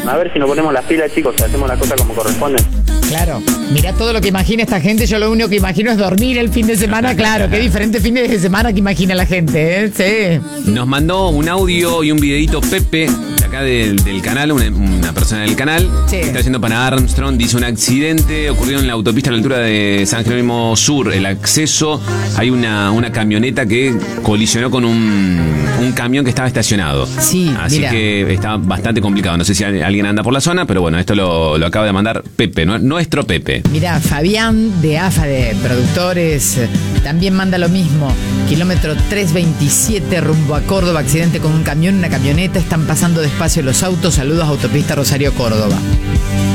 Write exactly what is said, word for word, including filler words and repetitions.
A ver si nos ponemos las pilas, chicos, hacemos la cosa como corresponde. Claro, mirá todo lo que imagina esta gente. Yo lo único que imagino es dormir el fin de semana. Claro, qué diferentes fines de semana que imagina la gente, ¿eh? Sí. Nos mandó un audio y un videito Pepe, de acá del, del canal, una, una persona del canal, Sí. que está haciendo para Armstrong. Dice: un accidente ocurrió en la autopista a la altura de San Jerónimo Sur. El acceso, hay una, una camioneta que colisionó con un, un camión que estaba estacionado. Sí, Así mira. que está bastante complicado. No sé si alguien anda por la zona, pero bueno, esto lo, lo acaba de mandar Pepe, ¿no? Nuestro Pepe. Mira, Fabián de A F A de Productores eh, también manda lo mismo. Kilómetro trescientos veintisiete rumbo a Córdoba, accidente con un camión, una camioneta, están pasando despacio los autos. Saludos, autopista Rosario Córdoba.